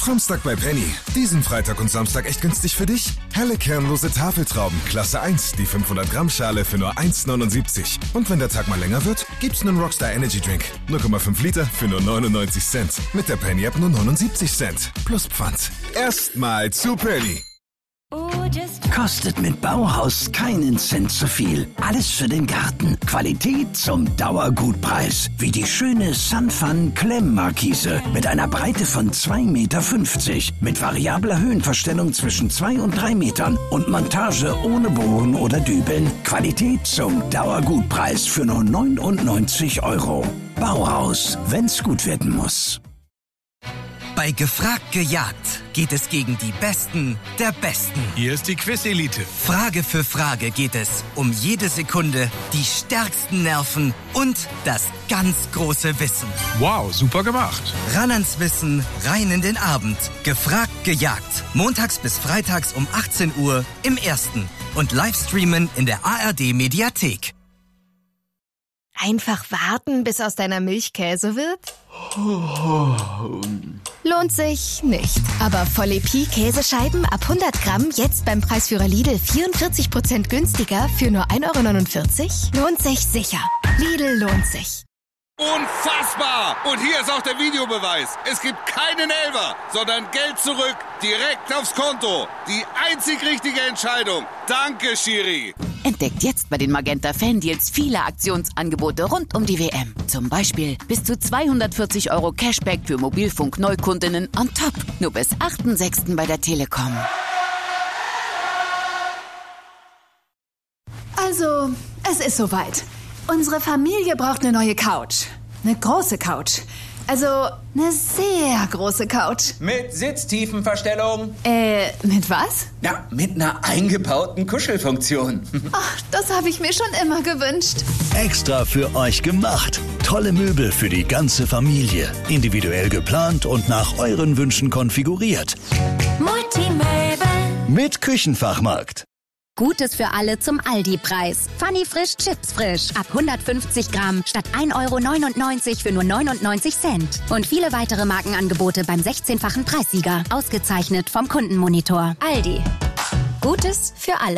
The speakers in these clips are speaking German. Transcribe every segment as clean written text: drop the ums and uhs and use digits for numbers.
Samstag bei Penny. Diesen Freitag und Samstag echt günstig für dich? Helle kernlose Tafeltrauben, Klasse 1, die 500 Gramm Schale für nur 1,79. Und wenn der Tag mal länger wird, gibt's einen Rockstar Energy Drink. 0,5 Liter für nur 99 Cent. Mit der Penny App nur 79 Cent. Plus Pfand. Erstmal zu Penny. Kostet mit Bauhaus keinen Cent zu viel. Alles für den Garten. Qualität zum Dauergutpreis. Wie die schöne Sunfun Klemmmarkise mit einer Breite von 2,50 Meter. Mit variabler Höhenverstellung zwischen 2 und 3 Metern. Und Montage ohne Bohren oder Dübeln. Qualität zum Dauergutpreis für nur 99 €. Bauhaus, wenn's gut werden muss. Bei Gefragt gejagt geht es gegen die Besten der Besten. Hier ist die Quiz-Elite. Frage für Frage geht es um jede Sekunde, die stärksten Nerven und das ganz große Wissen. Wow, super gemacht. Ran ans Wissen, rein in den Abend. Gefragt gejagt. Montags bis freitags um 18 Uhr im Ersten. Und Livestreamen in der ARD-Mediathek. Einfach warten, bis aus deiner Milch Käse wird? Lohnt sich nicht. Aber Volle Pi Käsescheiben ab 100 Gramm jetzt beim Preisführer Lidl 44% günstiger für nur 1,49 €? Lohnt sich sicher. Lidl lohnt sich. Unfassbar! Und hier ist auch der Videobeweis. Es gibt keinen Elfer, sondern Geld zurück, direkt aufs Konto. Die einzig richtige Entscheidung. Danke, Schiri. Entdeckt jetzt bei den Magenta Fan-Deals viele Aktionsangebote rund um die WM. Zum Beispiel bis zu 240 € Cashback für Mobilfunk-Neukundinnen on top. Nur bis 8.6. bei der Telekom. Also, es ist soweit. Unsere Familie braucht eine neue Couch. Eine große Couch. Also, eine sehr große Couch. Mit Sitztiefenverstellung. Mit was? Ja, mit einer eingebauten Kuschelfunktion. Ach, das habe ich mir schon immer gewünscht. Extra für euch gemacht. Tolle Möbel für die ganze Familie. Individuell geplant und nach euren Wünschen konfiguriert. Multimöbel. Mit Küchenfachmarkt. Gutes für alle zum Aldi-Preis. Funny Frisch Chips Frisch. Ab 150 Gramm statt 1,99 € für nur 99 Cent. Und viele weitere Markenangebote beim 16-fachen Preissieger. Ausgezeichnet vom Kundenmonitor. Aldi. Gutes für alle.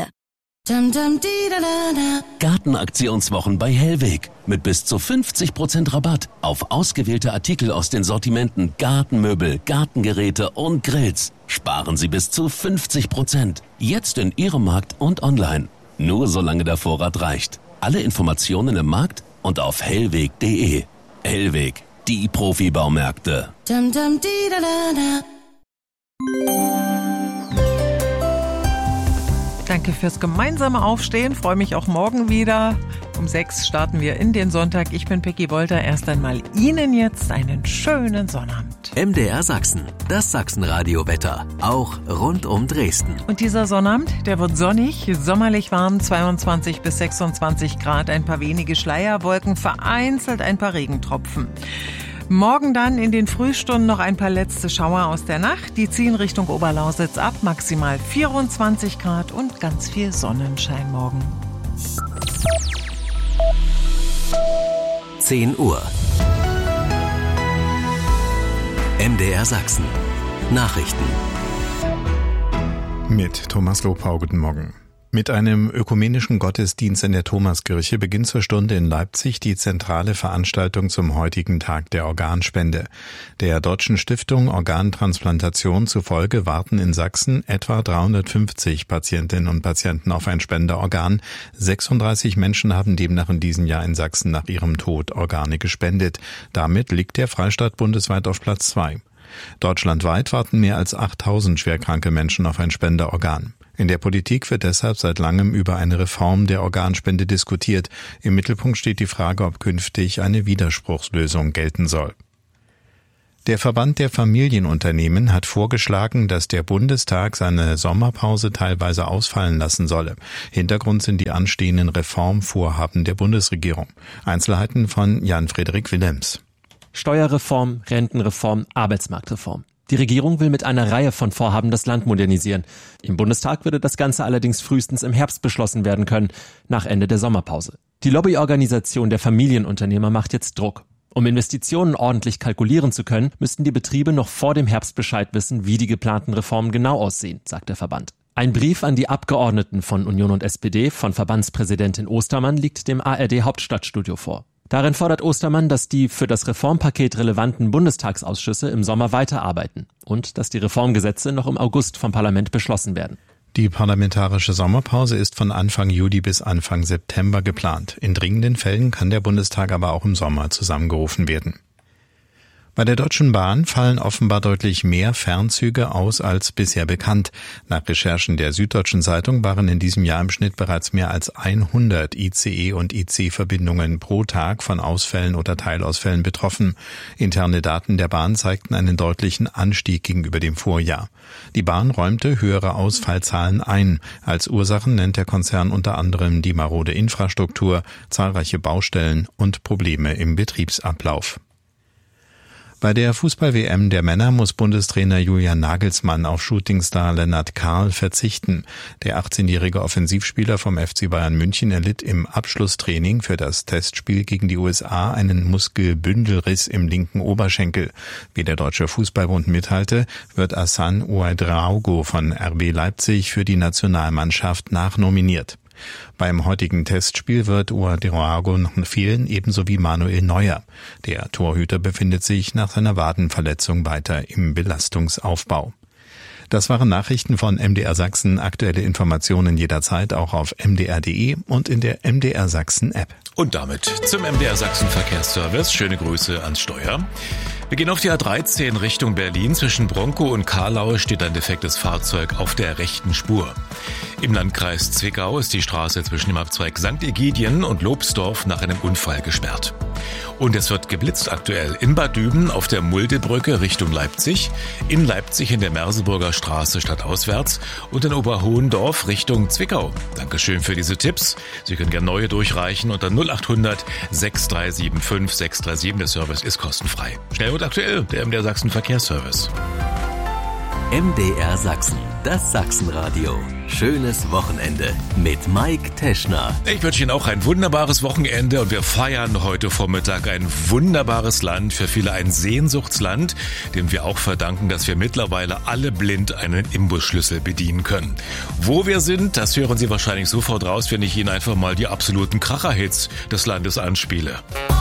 Gartenaktionswochen bei Hellweg. Mit bis zu 50% Rabatt auf ausgewählte Artikel aus den Sortimenten Gartenmöbel, Gartengeräte und Grills. Sparen Sie bis zu 50%. Jetzt in Ihrem Markt und online. Nur solange der Vorrat reicht. Alle Informationen im Markt und auf hellweg.de. Hellweg, die Profi-Baumärkte. Danke fürs gemeinsame Aufstehen. Freue mich auch morgen wieder. Um 6 starten wir in den Sonntag. Ich bin Peggy Wolter. Erst einmal Ihnen jetzt einen schönen Sonnabend. MDR Sachsen, das Sachsenradio-Wetter. Auch rund um Dresden. Und dieser Sonnabend, der wird sonnig, sommerlich warm, 22 bis 26 Grad. Ein paar wenige Schleierwolken, vereinzelt ein paar Regentropfen. Morgen dann in den Frühstunden noch ein paar letzte Schauer aus der Nacht. Die ziehen Richtung Oberlausitz ab, maximal 24 Grad und ganz viel Sonnenschein morgen. 10 Uhr. MDR Sachsen. Nachrichten. Mit Thomas Lopau, guten Morgen. Mit einem ökumenischen Gottesdienst in der Thomaskirche beginnt zur Stunde in Leipzig die zentrale Veranstaltung zum heutigen Tag der Organspende. Der Deutschen Stiftung Organtransplantation zufolge warten in Sachsen etwa 350 Patientinnen und Patienten auf ein Spenderorgan. 36 Menschen haben demnach in diesem Jahr in Sachsen nach ihrem Tod Organe gespendet. Damit liegt der Freistaat bundesweit auf Platz 2. Deutschlandweit warten mehr als 8000 schwerkranke Menschen auf ein Spenderorgan. In der Politik wird deshalb seit langem über eine Reform der Organspende diskutiert. Im Mittelpunkt steht die Frage, ob künftig eine Widerspruchslösung gelten soll. Der Verband der Familienunternehmen hat vorgeschlagen, dass der Bundestag seine Sommerpause teilweise ausfallen lassen solle. Hintergrund sind die anstehenden Reformvorhaben der Bundesregierung. Einzelheiten von Jan-Frederik Willems. Steuerreform, Rentenreform, Arbeitsmarktreform. Die Regierung will mit einer Reihe von Vorhaben das Land modernisieren. Im Bundestag würde das Ganze allerdings frühestens im Herbst beschlossen werden können, nach Ende der Sommerpause. Die Lobbyorganisation der Familienunternehmer macht jetzt Druck. Um Investitionen ordentlich kalkulieren zu können, müssten die Betriebe noch vor dem Herbst Bescheid wissen, wie die geplanten Reformen genau aussehen, sagt der Verband. Ein Brief an die Abgeordneten von Union und SPD von Verbandspräsidentin Ostermann liegt dem ARD-Hauptstadtstudio vor. Darin fordert Ostermann, dass die für das Reformpaket relevanten Bundestagsausschüsse im Sommer weiterarbeiten und dass die Reformgesetze noch im August vom Parlament beschlossen werden. Die parlamentarische Sommerpause ist von Anfang Juli bis Anfang September geplant. In dringenden Fällen kann der Bundestag aber auch im Sommer zusammengerufen werden. Bei der Deutschen Bahn fallen offenbar deutlich mehr Fernzüge aus als bisher bekannt. Nach Recherchen der Süddeutschen Zeitung waren in diesem Jahr im Schnitt bereits mehr als 100 ICE- und IC-Verbindungen pro Tag von Ausfällen oder Teilausfällen betroffen. Interne Daten der Bahn zeigten einen deutlichen Anstieg gegenüber dem Vorjahr. Die Bahn räumte höhere Ausfallzahlen ein. Als Ursachen nennt der Konzern unter anderem die marode Infrastruktur, zahlreiche Baustellen und Probleme im Betriebsablauf. Bei der Fußball-WM der Männer muss Bundestrainer Julian Nagelsmann auf Shootingstar Lennart Kahl verzichten. Der 18-jährige Offensivspieler vom FC Bayern München erlitt im Abschlusstraining für das Testspiel gegen die USA einen Muskelbündelriss im linken Oberschenkel. Wie der Deutsche Fußballbund mitteilte, wird Hassan Ouedraogo von RB Leipzig für die Nationalmannschaft nachnominiert. Beim heutigen Testspiel wird Ouedraogo noch fehlen, ebenso wie Manuel Neuer. Der Torhüter befindet sich nach seiner Wadenverletzung weiter im Belastungsaufbau. Das waren Nachrichten von MDR Sachsen. Aktuelle Informationen jederzeit auch auf mdr.de und in der MDR Sachsen App. Und damit zum MDR Sachsen Verkehrsservice. Schöne Grüße ans Steuer. Wir gehen auf die A13 Richtung Berlin. Zwischen Bronkow und Karlau steht ein defektes Fahrzeug auf der rechten Spur. Im Landkreis Zwickau ist die Straße zwischen dem Abzweig St. Egidien und Lobsdorf nach einem Unfall gesperrt. Und es wird geblitzt aktuell in Bad Düben auf der Muldebrücke Richtung Leipzig, in Leipzig in der Merseburger Straße stadtauswärts und in Oberhohendorf Richtung Zwickau. Dankeschön für diese Tipps. Sie können gerne neue durchreichen unter 0800 6375 637. Der Service ist kostenfrei. Schnell und aktuell, der MDR Sachsen Verkehrsservice. MDR Sachsen, das Sachsenradio. Schönes Wochenende mit Mike Teschner. Ich wünsche Ihnen auch ein wunderbares Wochenende und wir feiern heute Vormittag ein wunderbares Land, für viele ein Sehnsuchtsland, dem wir auch verdanken, dass wir mittlerweile alle blind einen Imbusschlüssel bedienen können. Wo wir sind, das hören Sie wahrscheinlich sofort raus, wenn ich Ihnen einfach mal die absoluten Kracher-Hits des Landes anspiele.